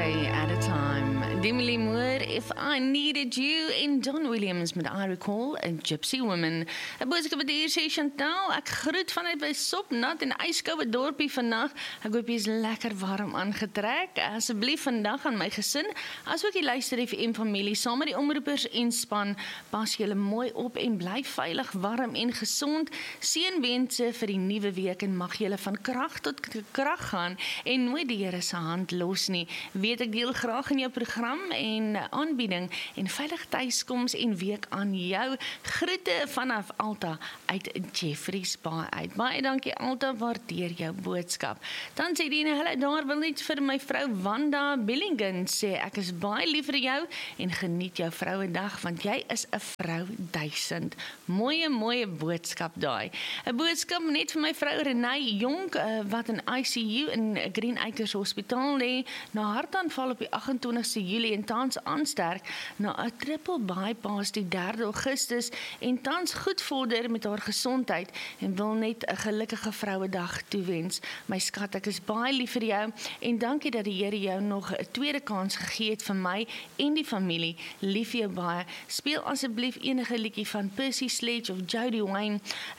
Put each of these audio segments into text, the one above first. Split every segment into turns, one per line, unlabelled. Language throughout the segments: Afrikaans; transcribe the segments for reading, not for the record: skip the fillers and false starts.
day at a time. Demi Moore, If I Needed You, en John Williams met I Recall, a Gypsy Woman. 'n boodskap wat hier sê, Chantal, ek groet vanuit by Sopnat en ijskoue dorpie vandag. Ek hoop jy is lekker warm aangetrek. Asseblief vandag aan my gesin, asook die Luister FM familie, saam met die omroepers en span, pas julle mooi op en bly veilig, warm en gesond. Seënwense vir die nuwe week en mag julle van krag tot krag gaan en nooit die Here se hand los nie. Weet ek deel graag in jou program en aanbieding en veilig tuiskoms en week aan jou. Groete vanaf Alta uit Jeffreys Bay uit. Baie dankie Alta, waardeer jou boodskap. Dan sê die hulle daar wil net vir my vrou Wanda Billingen sê, ek is baie lief vir jou en geniet jou Vrouedag want jy is 'n vrou 1000. Mooie boodskap daai. 'n Boodskap net vir my vrou Renée Jonk wat in ICU in Green Acres Hospitaal lê na hartaanval op die 28ste Julie en tans aansterk na 'n triple bypass die 3 Augustus en tans goed vorder met haar gesondheid en wil net 'n gelukkige Vrouedag toewens. My skat, ek is baie lief vir jou en dankie dat die Here jou nog 'n tweede kans gegee het vir my en die familie. Lief jou baie. Speel asseblief enige liedjie van Percy Sledge of Jody Wayne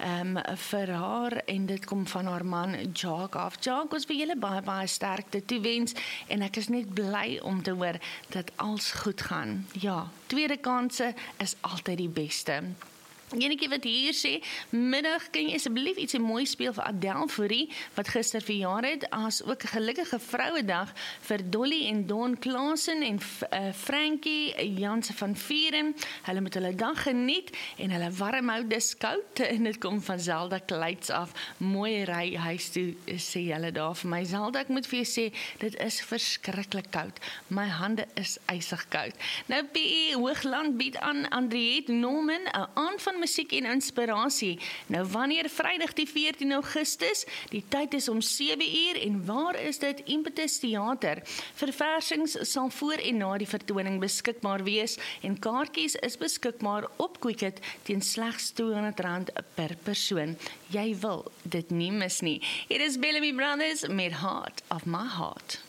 vir haar en dit kom van haar man Jacques af. Jacques, ons vir julle baie sterkte toewens en ek is net bly om te hoor dat alles goed gaan. Ja, tweede kanse is altyd die beste. Enetjie wat hier sê, middag kan jy asseblief iets mooi speel vir Adele Fourie, wat gister verjaar het, as ook 'n gelukkige Vrouedag vir Dolly en Don Klaasen en Frankie Janse van Vieren. Hulle moet hulle dag geniet en hulle warm hou, dis koud en dit kom van Zelda Kleits af. Mooi ry huis toe, sê hulle daar vir my. Zelda, ek moet vir jou sê, dit is verskriklik koud. My hande is ysig koud. Nou PE Hoogland bied aan Andriette Norman 'n aand van musiek en inspirasie. Nou wanneer Vrydag die 14 Augustus, die tyd is om 7 uur en waar is dit? Impetus Theater. Verversings sal voor en na die vertoning beskikbaar wees en kaartjies is beskikbaar op Quicket teen slegs R200 per persoon. Jy wil dit nie mis nie. Hier is Bellamy Brothers met Heart of My Heart.